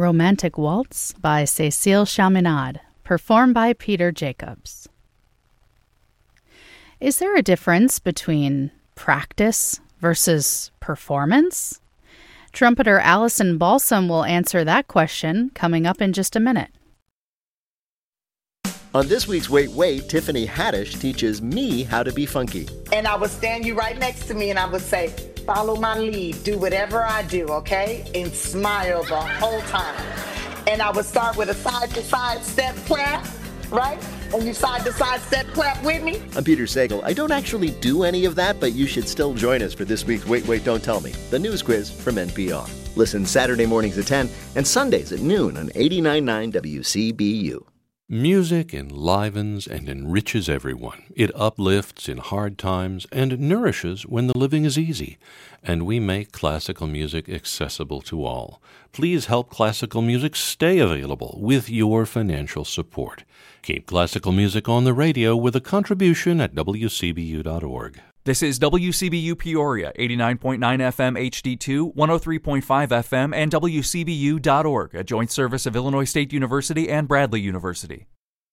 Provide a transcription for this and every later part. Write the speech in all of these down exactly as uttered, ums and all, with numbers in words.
Romantic Waltz by Cécile Chaminade, performed by Peter Jacobs. Is there a difference between practice versus performance? Trumpeter Allison Balsam will answer that question coming up in just a minute. On this week's Wait Wait, Tiffany Haddish teaches me how to be funky. And I would stand you right next to me and I would say, follow my lead, do whatever I do, okay? And smile the whole time. And I would start with a side-to-side step clap, right? And you side-to-side step clap with me. I'm Peter Sagal. I don't actually do any of that, but you should still join us for this week's Wait Wait, Don't Tell Me, the news quiz from N P R. Listen Saturday mornings at ten and Sundays at noon on eighty-nine point nine W C B U. Music enlivens and enriches everyone. It uplifts in hard times and nourishes when the living is easy. And we make classical music accessible to all. Please help classical music stay available with your financial support. Keep classical music on the radio with a contribution at W C B U dot org. This is W C B U Peoria, eighty-nine point nine F M H D two, one oh three point five F M, and W C B U dot org, a joint service of Illinois State University and Bradley University.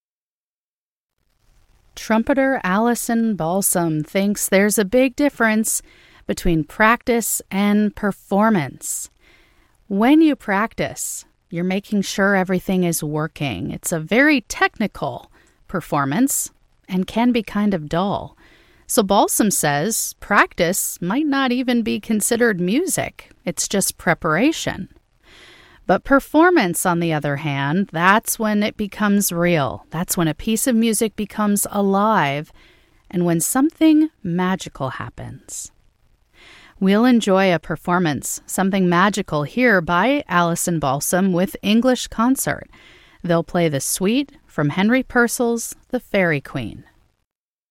Trumpeter Allison Balsam thinks there's a big difference between practice and performance. When you practice, you're making sure everything is working. It's a very technical performance and can be kind of dull. So Balsam says practice might not even be considered music. It's just preparation. But performance, on the other hand, that's when it becomes real. That's when a piece of music becomes alive and when something magical happens. We'll enjoy a performance, something magical, here by Allison Balsam with English Concert. They'll play the suite from Henry Purcell's The Fairy Queen.